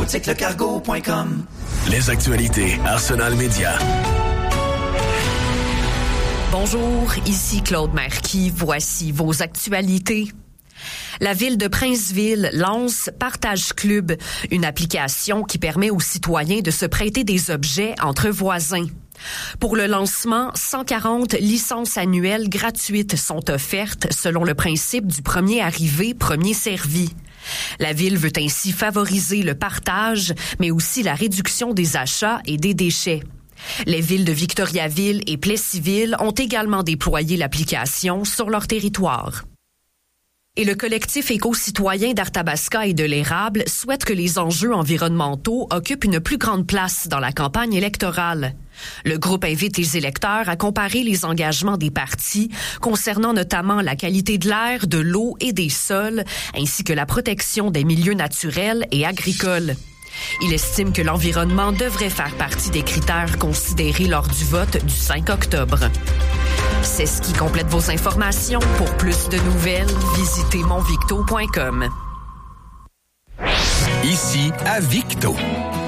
boutiquelecargo.com. Les actualités Arsenal Média. Bonjour, ici Claude Marquis. Voici vos actualités. La ville de Princeville lance Partage Club, une application qui permet aux citoyens de se prêter des objets entre voisins. Pour le lancement, 140 licences annuelles gratuites sont offertes selon le principe du premier arrivé, premier servi. La ville veut ainsi favoriser le partage, mais aussi la réduction des achats et des déchets. Les villes de Victoriaville et Plessisville ont également déployé l'application sur leur territoire. Et le collectif éco-citoyen d'Arthabasca et de l'Érable souhaite que les enjeux environnementaux occupent une plus grande place dans la campagne électorale. Le groupe invite les électeurs à comparer les engagements des partis concernant notamment la qualité de l'air, de l'eau et des sols, ainsi que la protection des milieux naturels et agricoles. Il estime que l'environnement devrait faire partie des critères considérés lors du vote du 5 octobre. C'est ce qui complète vos informations. Pour plus de nouvelles, visitez monvicto.com. Ici à Victo.